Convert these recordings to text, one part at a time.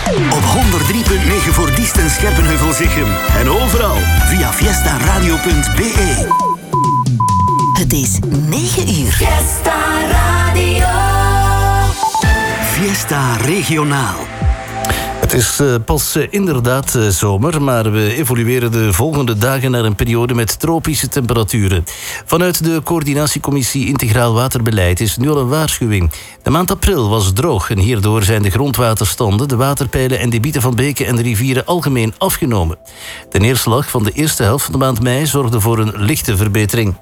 Op 103.9 voor Diest en Scherpenheuvel-Zichem. En overal via fiestaradio.be. Het is 9 uur. Fiesta Radio. Fiesta Regionaal. Het is pas inderdaad zomer, maar we evolueren de volgende dagen naar een periode met tropische temperaturen. Vanuit de Coördinatiecommissie Integraal Waterbeleid is nu al een waarschuwing. De maand april was droog en hierdoor zijn de grondwaterstanden, de waterpeilen en debieten van beken en rivieren algemeen afgenomen. De neerslag van de eerste helft van de maand mei zorgde voor een lichte verbetering.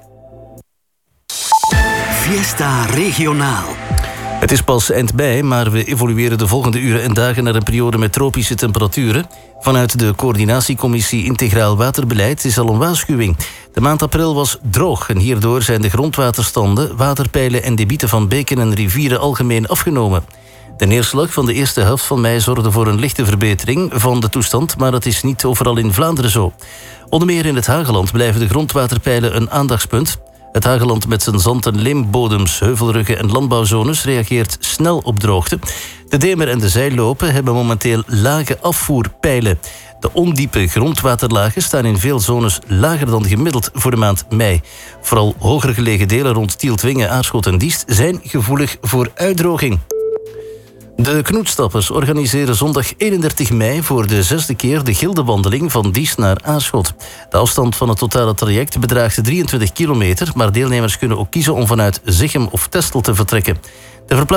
Fiesta Regionaal. Het is pas eind mei, maar we evolueren de volgende uren en dagen naar een periode met tropische temperaturen. Vanuit de Coördinatiecommissie Integraal Waterbeleid is al een waarschuwing. De maand april was droog en hierdoor zijn de grondwaterstanden, waterpeilen en debieten van beken en rivieren algemeen afgenomen. De neerslag van de eerste helft van mei zorgde voor een lichte verbetering van de toestand, maar dat is niet overal in Vlaanderen zo. Onder meer in het Hageland blijven de grondwaterpeilen een aandachtspunt. Het Hageland met zijn zand- en leembodems, heuvelruggen en landbouwzones reageert snel op droogte. De Demer en de Zijlopen hebben momenteel lage afvoerpeilen. De ondiepe grondwaterlagen staan in veel zones lager dan gemiddeld voor de maand mei. Vooral hoger gelegen delen rond Tielt-Wingen, Aarschot en Diest zijn gevoelig voor uitdroging. De Knoetstappers organiseren zondag 31 mei voor de 6e keer de Gildewandeling van Diest naar Aarschot. De afstand van het totale traject bedraagt 23 kilometer, maar deelnemers kunnen ook kiezen om vanuit Zichem of Testel te vertrekken. De